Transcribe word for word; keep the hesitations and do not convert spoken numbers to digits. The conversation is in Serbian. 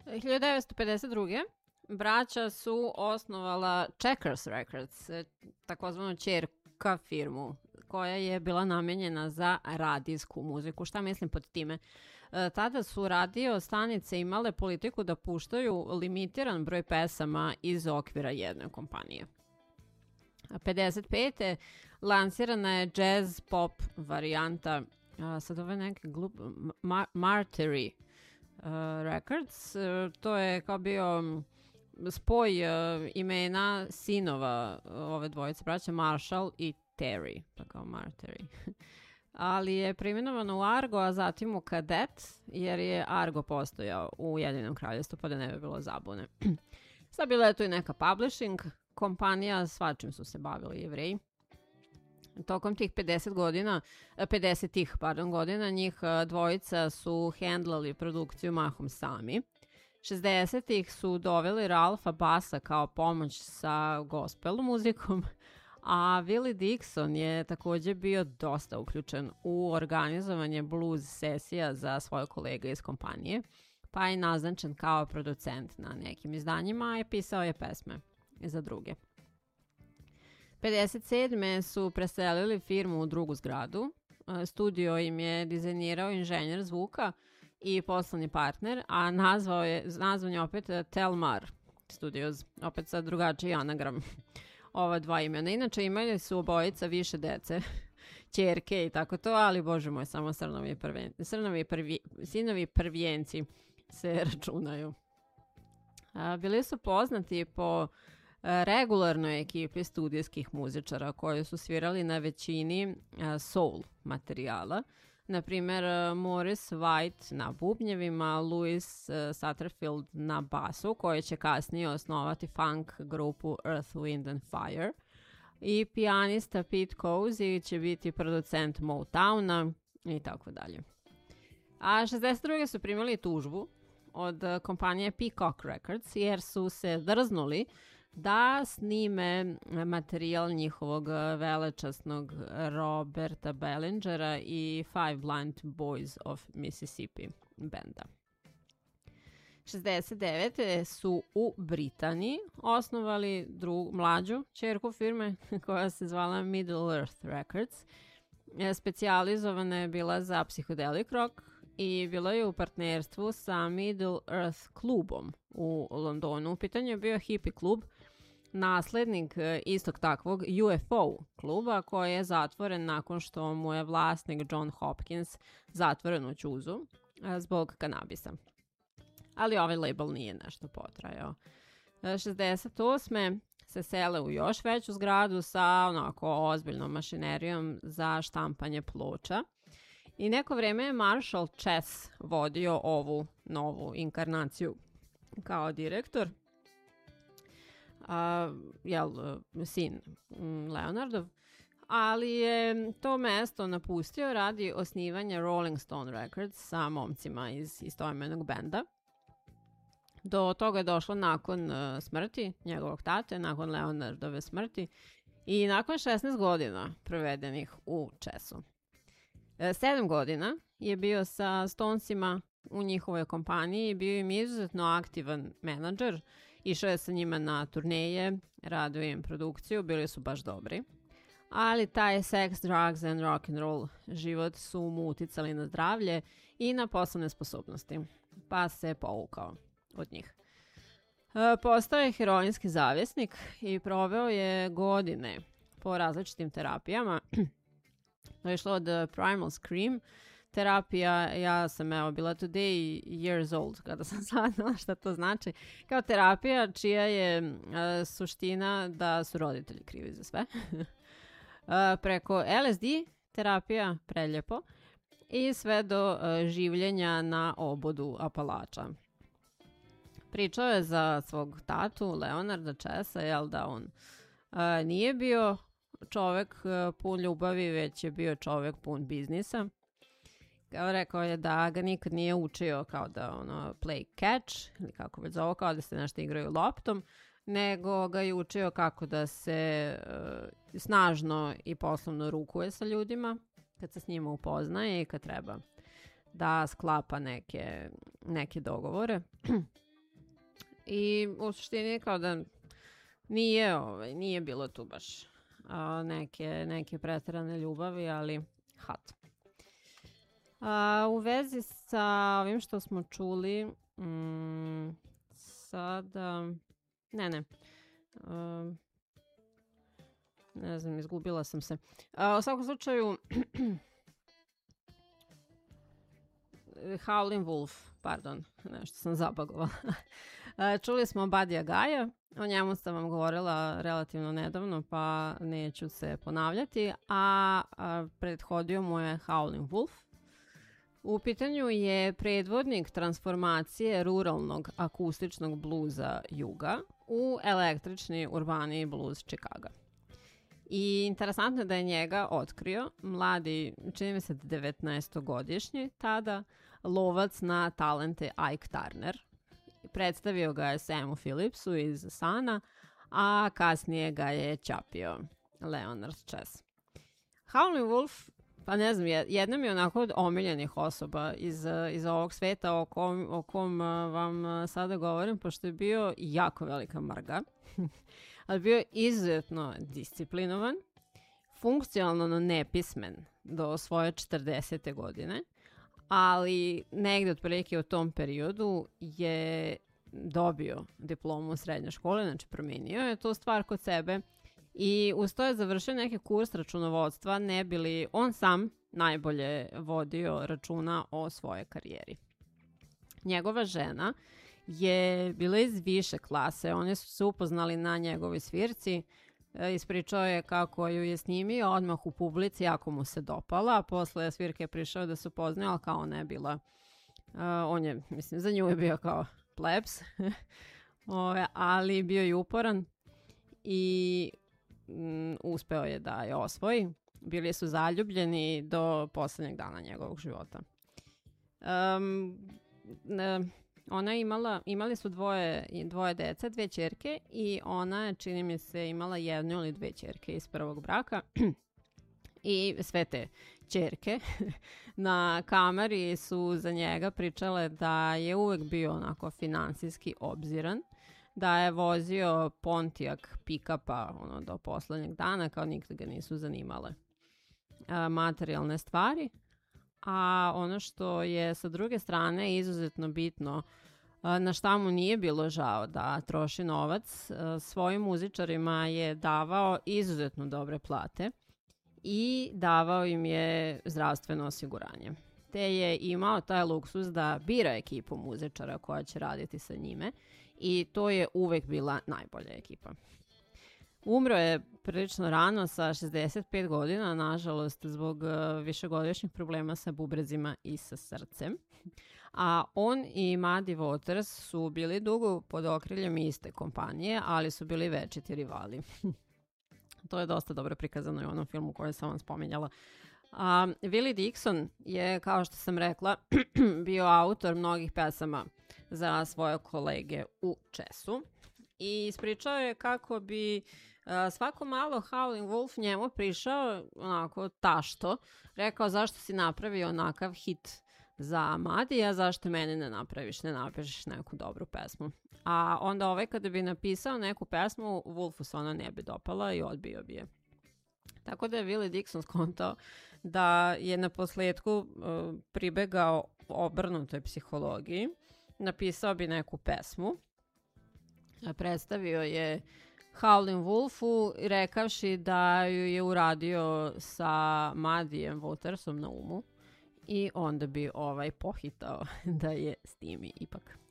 hiljadu devetsto pedeset druge. braća su osnovala Checkers Records, takozvanu ćerka firmu, koja je bila namenjena za radijsku muziku. Šta mislim pod time? E, tada su radio stanice imale politiku da puštaju limitiran broj pesama iz okvira jedne kompanije. pedeset pete. lansirana je jazz pop varijanta, a, sad ove neke glup, Ma Martyri uh, Records. Uh, to je kao bio spoj uh, imena sinova uh, ove dvojice braća, Marshall i Terry, pa kao Martyri. Ali je preimenovano u Argo, a zatim u Kadet, jer je Argo postojao u Ujedinjenom kraljevstvu, pa da ne bi bilo zabune. Sad bila je tu i neka publishing kompanija, svačim su se bavili Jevreji. Tokom tih pedeset godina, pedesetih pardon, godina, njih dvojica su hendlali produkciju mahom sami. šezdesetih su doveli Ralpha Bassa kao pomoć sa gospel muzikom, a Willie Dixon je također bio dosta uključen u organizovanje blues sesija za svoje kolege iz kompanije, pa je naznačen kao producent na nekim izdanjima i pisao je pesme za druge. pedeset sedme su preselili firmu u drugu zgradu. Studio im je dizajnirao inženjer zvuka i poslovni partner, a nazvao je, nazvan je opet Telmar Studios, opet sad drugačiji anagram ova dva imena. Inače imali su obojica više dece, ćerke i tako to, ali bože moj, samo srnovi, prven, srnovi prvi, sinovi prvijenci se računaju. A, bili su poznati po regularnoj ekipi studijskih muzičara koji su svirali na većini soul materijala. Naprimer, Morris White na bubnjevima, Louis Satterfield na basu, koji će kasnije osnovati funk grupu Earth, Wind and Fire. I pijanista Pete Cozy će biti producent Motowna i tako dalje. A šezdeset druge su primili tužbu od kompanije Peacock Records jer su se drznuli da snime materijal njihovog velečasnog Roberta Bellingera i Five Blind Boys of Mississippi benda. šezdeset devete su u Britaniji osnovali drugu, mlađu ćerku firme koja se zvala Middle Earth Records. Specijalizovana je bila za psychedelic rock i bila je u partnerstvu sa Middle Earth klubom u Londonu. U pitanju je bio hippie klub, naslednik istog takvog U F O kluba koji je zatvoren nakon što mu je vlasnik John Hopkins zatvoren u ćuzu zbog kanabisa. Ali ovaj label nije nešto potrajao. šezdeset osme se sele u još veću zgradu sa onako ozbiljnom mašinerijom za štampanje ploča. I neko vreme je Marshall Chess vodio ovu novu inkarnaciju kao direktor. Uh, jel, sin Leonardov, ali je to mesto napustio radi osnivanja Rolling Stone Records sa momcima iz istoimenog benda. Do toga je došlo nakon uh, smrti njegovog tate, nakon Leonardove smrti i nakon šesnaest godina provedenih u Chessu. Sedam godina je bio sa Stonesima u njihovoj kompaniji, bio im izuzetno aktivan menadžer, išao je sa njima na turneje, radio im produkciju, bili su baš dobri. Ali taj sex, drugs and rock and roll život su mu uticali na zdravlje i na poslovne sposobnosti, pa se povukao od njih. Postao je heroinski zavisnik i proveo je godine po različitim terapijama. To je išlo od Primal Scream terapija, ja sam evo bila today years old kada sam saznala šta to znači, kao terapija čija je uh, suština da su roditelji krivi za sve. uh, preko L S D terapija, preljepo, i sve do uh, življenja na obodu Apalača. Pričao je za svog tatu Leonarda Chessa, jel da on uh, nije bio čovek uh, pun ljubavi, već je bio čovek pun biznisa. Kao rekao je da ga nikad nije učio kao da ono play catch ili kako već zove, kao da se nešto igraju loptom, nego ga je učio kako da se uh, snažno i poslovno rukuje sa ljudima kad se s njima upoznaje i kad treba da sklapa neke, neke dogovore. I u suštini kao da nije, ovaj, nije bilo tu baš a, neke, neke preterane ljubavi, ali hat. A, u vezi sa ovim što smo čuli, mm, sada, ne, ne, a, ne znam, izgubila sam se. A, u svakom slučaju, Howlin' Wolf, pardon, nešto sam zabagovala. Čuli smo Buddyja Guy'a, o njemu sam vam govorila relativno nedavno, pa neću se ponavljati, a, a prethodio mu je Howlin' Wolf. U pitanju je predvodnik transformacije ruralnog akustičnog bluza juga u električni urbani bluz Chicaga. I interesantno je da je njega otkrio mladi, čini mi se devetnaestogodišnji tada, lovac na talente Ike Turner. Predstavio ga je Samu Phillipsu iz Sana, a kasnije ga je ćapio Leonard Chess. Howlin' Wolf, pa ne znam, jedna mi je onako od omiljenih osoba iz, iz ovog sveta o kom, o kom vam sada govorim, pošto je bio jako velika mrga, ali bio izuzetno disciplinovan, funkcionalno nepismen do svoje četrdesete godine, ali negde otprilike u tom periodu je dobio diplomu srednje škole, znači promenio je tu stvar kod sebe i uz to je završio neki kurs računovodstva, ne bi li on sam najbolje vodio računa o svojoj karijeri. Njegova žena je bila iz više klase, oni su se upoznali na njegovoj svirci, ispričao je kako ju je snimio odmah u publici, jako mu se dopala, a posle svirke je prišao da se upoznao, ali kao ona je bila, uh, on je, mislim, za nju je bio kao plebs, Ove, ali bio je uporan i um, uspeo je da je osvoji. Bili su zaljubljeni do poslednjeg dana njegovog života. Um, ne, Ona je imala, imali su dvoje, dvoje dece, dve ćerke i ona je, čini mi se, imala jednu ili dve ćerke iz prvog braka. I sve te ćerke na kameri su za njega pričale da je uvek bio onako finansijski obziran, da je vozio Pontiac pick-upa ono, do poslednjeg dana, kao nikad ga nisu zanimale a, materijalne stvari. A ono što je sa druge strane izuzetno bitno, na šta mu nije bilo žao da troši novac, svojim muzičarima je davao izuzetno dobre plate i davao im je zdravstveno osiguranje. Te je imao taj luksuz da bira ekipu muzičara koja će raditi sa njime i to je uvek bila najbolja ekipa. Umro je prilično rano sa šezdeset pet godina, nažalost zbog višegodišnjih problema sa bubrezima i sa srcem. A on i Muddy Waters su bili dugo pod okriljem iste kompanije, ali su bili večiti rivali. To je dosta dobro prikazano i u onom filmu koje sam vam spominjala. A, Willie Dixon je, kao što sam rekla, bio autor mnogih pesama za svoje kolege u Chessu. I ispričao je kako bi uh, svako malo Howlin' Wolf njemu prišao onako tašto, rekao zašto si napravio onakav hit za Muddy, a zašto mene ne napraviš, ne napišeš neku dobru pesmu. A onda ovaj kada bi napisao neku pesmu, Wolfu se ona ne bi dopala i odbio bi je. Tako da je Willie Dixon skontao da je na posledku uh, pribegao obrnutoj psihologiji, napisao bi neku pesmu, predstavio je Howlin' Wolfu rekavši da ju je uradio sa Muddyjem Watersom na umu i onda bi ovaj pohitao da je snimi ipak.